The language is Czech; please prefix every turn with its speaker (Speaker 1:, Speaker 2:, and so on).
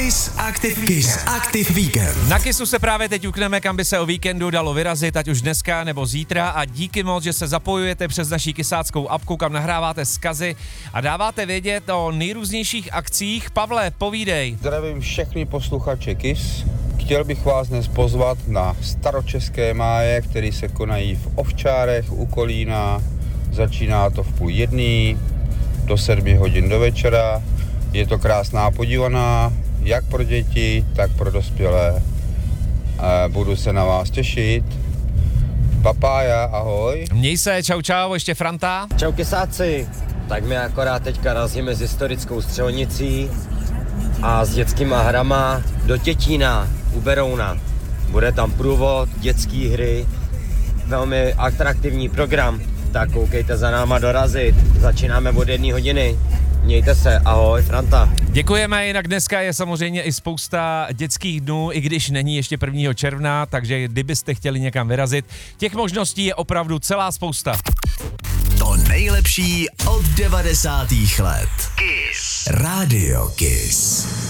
Speaker 1: Kiss Active Weekend.
Speaker 2: Na Kissu se právě teď ukneme, kam by se o víkendu dalo vyrazit, ať už dneska nebo zítra, a díky moc, že se zapojujete přes naší kysáckou apku, kam nahráváte vzkazy a dáváte vědět o nejrůznějších akcích. Pavle, povídej.
Speaker 3: Zdravím všechny posluchače Kiss. Chtěl bych vás dnes pozvat na staročeské máje, které se konají v Ovčárech u Kolína. Začíná to v 12:30 do 7 hodin do večera. Je to krásná podívaná, jak pro děti, tak pro dospělé. Budu se na vás těšit. Papája, ahoj.
Speaker 2: Měj se, čau, ještě Franta.
Speaker 4: Čau kysáci, tak my akorát teďka razíme s historickou střelnicí a s dětskýma hrama do Tětína u Berouna. Bude tam průvod, dětský hry, velmi atraktivní program, tak koukejte za náma dorazit, začínáme od 1 hodiny. Mějte se, ahoj, Franta.
Speaker 2: Děkujeme, jinak dneska je samozřejmě i spousta dětských dnů, i když není ještě 1. června, takže kdybyste chtěli někam vyrazit, těch možností je opravdu celá spousta.
Speaker 1: To nejlepší od 90. let. Kiss. Radio Kiss.